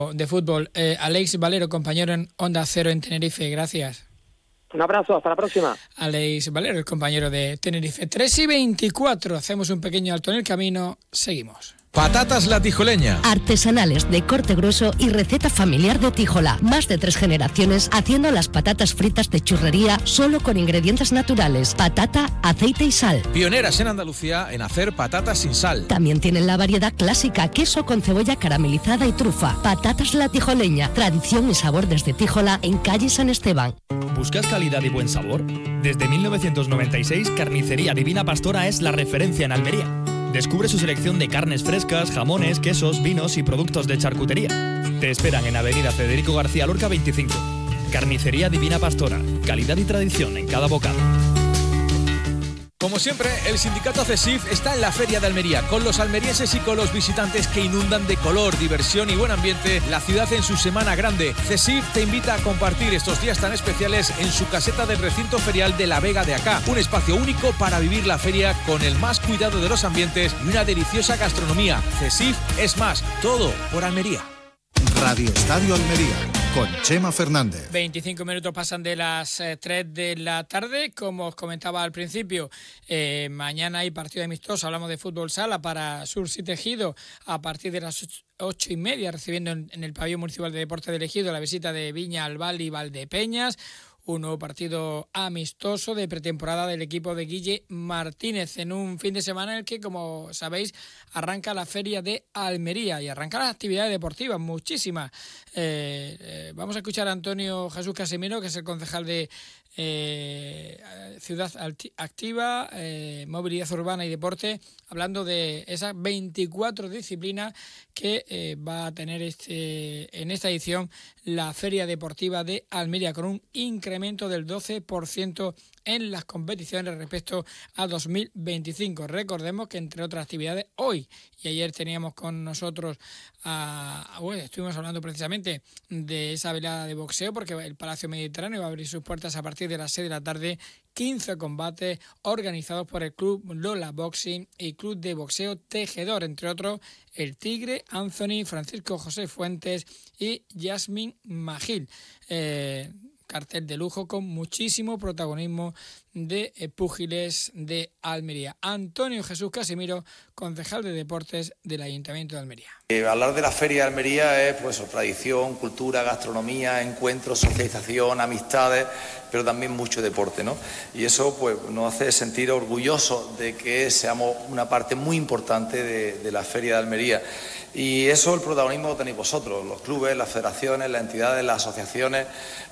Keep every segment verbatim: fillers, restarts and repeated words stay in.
De fútbol. Eh, Alex Valero, compañero en Onda Cero en Tenerife, gracias. Un abrazo, hasta la próxima. Alex Valero, el compañero de Tenerife. tres y veinticuatro, hacemos un pequeño alto en el camino, seguimos. Patatas La Tijoleña. Artesanales de corte grueso y receta familiar de Tijola. Más de tres generaciones haciendo las patatas fritas de churrería solo con ingredientes naturales. Patata, aceite y sal. Pioneras en Andalucía en hacer patatas sin sal. También tienen la variedad clásica, queso con cebolla caramelizada y trufa. Patatas La Tijoleña. Tradición y sabor desde Tijola en calle San Esteban. ¿Buscas calidad y buen sabor? Desde mil novecientos noventa y seis, Carnicería Divina Pastora es la referencia en Almería. Descubre su selección de carnes frescas, jamones, quesos, vinos y productos de charcutería. Te esperan en Avenida Federico García Lorca veinticinco. Carnicería Divina Pastora. Calidad y tradición en cada bocado. Como siempre, el sindicato CESIF está en la Feria de Almería, con los almerienses y con los visitantes que inundan de color, diversión y buen ambiente la ciudad en su semana grande. CESIF te invita a compartir estos días tan especiales en su caseta del recinto ferial de la Vega de Acá, un espacio único para vivir la feria con el más cuidado de los ambientes y una deliciosa gastronomía. CESIF es más, todo por Almería. Radio Estadio Almería, con Chema Fernández. veinticinco minutos pasan de las eh, tres de la tarde. Como os comentaba al principio, eh, mañana hay partido amistoso. Hablamos de fútbol sala para Sursi y Tejido a partir de las ocho y media, recibiendo en, en el pabellón municipal de deporte del Ejido la visita de Viña Albal y Valdepeñas. Un nuevo partido amistoso de pretemporada del equipo de Guille Martínez en un fin de semana en el que, como sabéis, arranca la Feria de Almería y arrancan las actividades deportivas, muchísimas. Eh, eh, vamos a escuchar a Antonio Jesús Casimiro, que es el concejal de eh, Ciudad Activa, eh, Movilidad Urbana y Deporte, hablando de esas veinticuatro disciplinas que eh, va a tener este en esta edición la Feria Deportiva de Almería, con un incremento del doce por ciento en las competiciones respecto a dos mil veinticinco. Recordemos que, entre otras actividades, hoy y ayer teníamos con nosotros a, a bueno, estuvimos hablando precisamente de esa velada de boxeo, porque el Palacio Mediterráneo va a abrir sus puertas a partir de las seis de la tarde. quince combates organizados por el Club Lola Boxing y Club de Boxeo Tejedor, entre otros el Tigre, Anthony, Francisco José Fuentes y Yasmin Magil. Eh, cartel de lujo con muchísimo protagonismo de eh, púgiles de Almería. Antonio Jesús Casimiro, concejal de Deportes del Ayuntamiento de Almería. Eh, hablar de la Feria de Almería es pues tradición, cultura, gastronomía, encuentros, socialización, amistades, pero también mucho deporte, ¿no? Y eso pues nos hace sentir orgullosos de que seamos una parte muy importante de, de la Feria de Almería. Y eso, el protagonismo lo tenéis vosotros, los clubes, las federaciones, las entidades, las asociaciones.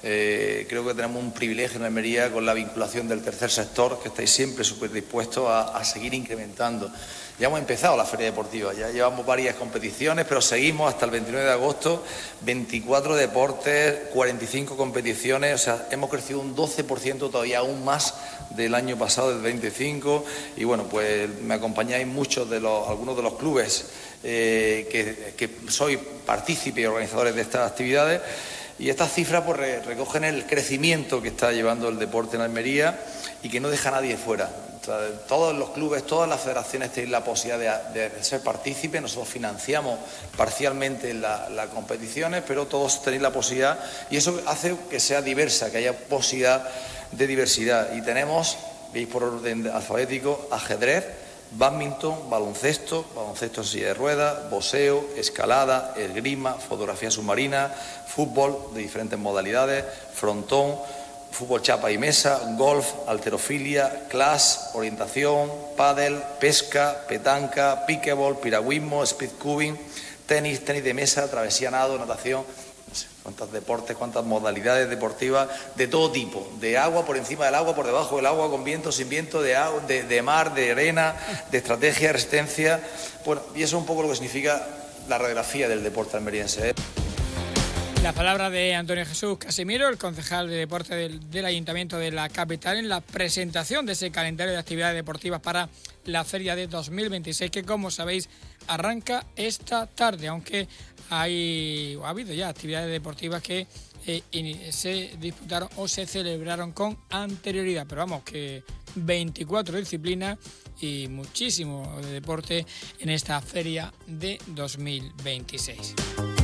Eh, creo que tenemos un privilegio en Almería con la vinculación del tercer sector, que estáis siempre súper dispuestos a, a seguir incrementando. Ya hemos empezado la Feria Deportiva, ya llevamos varias competiciones, pero seguimos hasta el veintinueve de agosto, veinticuatro deportes, cuarenta y cinco competiciones, o sea, hemos crecido un doce por ciento, todavía aún más del año pasado, del veinticinco, y bueno, pues me acompañáis muchos de los, algunos de los clubes eh, que, que sois partícipes y organizadores de estas actividades, y estas cifras pues recogen el crecimiento que está llevando el deporte en Almería y que no deja a nadie fuera. Todos los clubes, todas las federaciones tienen la posibilidad de, de ser partícipes. Nosotros financiamos parcialmente las la competiciones, pero todos tenéis la posibilidad, y eso hace que sea diversa, que haya posibilidad de diversidad. Y tenemos, veis por orden alfabético, ajedrez, bádminton, baloncesto, baloncesto en silla de ruedas, boxeo, escalada, esgrima, fotografía submarina, fútbol de diferentes modalidades, frontón, fútbol chapa y mesa, golf, halterofilia, clash, orientación, pádel, pesca, petanca, pickleball, piragüismo, speedcubing, tenis, tenis de mesa, travesía, nado, natación. No sé cuántos deportes, cuántas modalidades deportivas de todo tipo, de agua, por encima del agua, por debajo del agua, con viento, sin viento, de, agua, de, de mar, de arena, de estrategia, resistencia. Bueno, y eso es un poco lo que significa la radiografía del deporte almeriense, ¿eh? La palabra de Antonio Jesús Casimiro, el concejal de deporte del, del Ayuntamiento de la capital, en la presentación de ese calendario de actividades deportivas para la Feria de dos mil veintiséis, que, como sabéis, arranca esta tarde, aunque hay o ha habido ya actividades deportivas que eh, se disputaron o se celebraron con anterioridad. Pero vamos, que veinticuatro disciplinas y muchísimo de deporte en esta Feria de dos mil veintiséis.